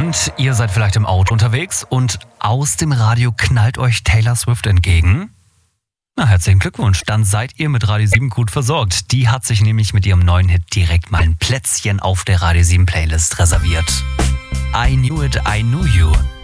Und ihr seid vielleicht im Auto unterwegs und aus dem Radio knallt euch Taylor Swift entgegen? Na, herzlichen Glückwunsch, dann seid ihr mit Radio 7 gut versorgt. Die hat sich nämlich mit ihrem neuen Hit direkt mal ein Plätzchen auf der Radio 7 Playlist reserviert. I Knew It, I Knew You.